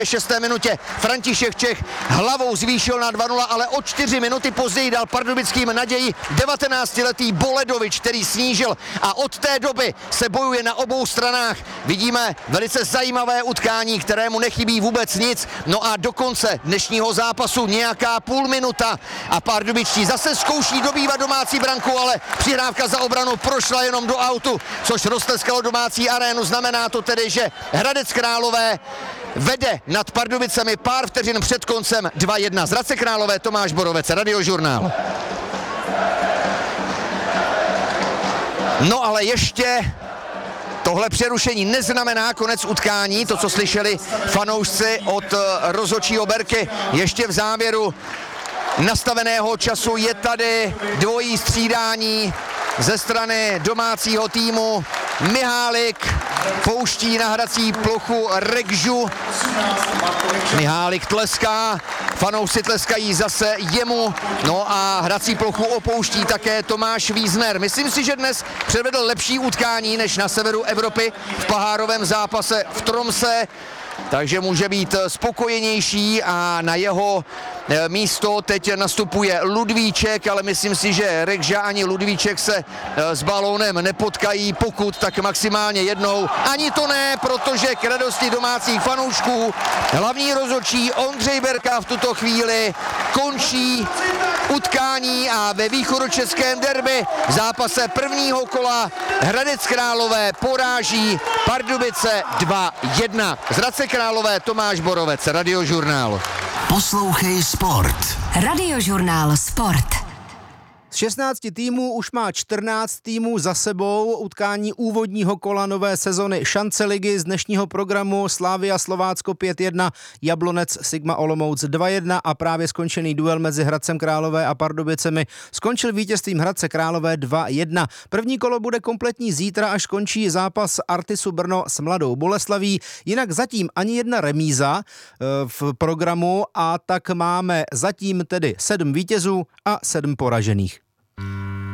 6. minutě František Čech hlavou zvýšil na 2-0, ale o 4 minuty později dal pardubickým naději 19letý Boledovič, který snížil a od té doby se bojuje na obou stranách. Vidíme velice zajímavé utkání, kterému nechybí vůbec nic. No a do konce dnešního zápasu nějaká půl minuta a pardubičtí zase zkouší dobývat domácí branku, ale přihrávka za obranu prošla jenom do autu, což roztleskalo domácí arénu. Znamená to tedy, že Hradec Králové vede nad Pardubicemi pár vteřin před koncem 2-1. Z Hradce Králové Tomáš Borovec, Radiožurnál. No ale ještě tohle přerušení neznamená konec utkání, to, co slyšeli fanoušci od rozhodčího Berky. Ještě v závěru nastaveného času je tady dvojí střídání ze strany domácího týmu. Mihálik pouští na hrací plochu Regžu. Mihálik tleská, fanoušci tleskají zase jemu. No a hrací plochu opouští také Tomáš Wiesner. Myslím si, že dnes předvedl lepší utkání než na severu Evropy v pohárovém zápase v Tromse. Takže může být spokojenější a na jeho místo teď nastupuje Ludvíček, ale myslím si, že Regža ani Ludvíček se s balónem nepotkají, pokud tak maximálně jednou. Ani to ne, protože k radosti domácích fanoušků hlavní rozhodčí Ondřej Berka v tuto chvíli končí utkání a ve východočeském derby v zápase prvního kola Hradec Králové poráží Pardubice 2-1. Z Hradce Králové Tomáš Borovec, Radiožurnál. Poslouchej sport. Radiožurnál Sport. Z 16 týmů už má 14 týmů za sebou utkání úvodního kola nové sezony šance ligy. Z dnešního programu Slavia Slovácko 5-1, Jablonec Sigma Olomouc 2-1 a právě skončený duel mezi Hradcem Králové a Pardubicemi skončil vítězstvím Hradce Králové 2-1. První kolo bude kompletní zítra, až končí zápas Artisu Brno s Mladou Boleslaví. Jinak zatím ani jedna remíza v programu a tak máme zatím tedy 7 vítězů a 7 poražených.